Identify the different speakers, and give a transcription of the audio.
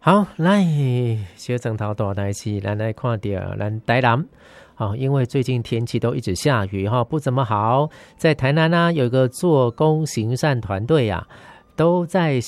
Speaker 1: 好，来小枕头大代志，咱来看到咱台南。因为最近天气都一直下雨不怎么好，在台南有一个做工行善团队都在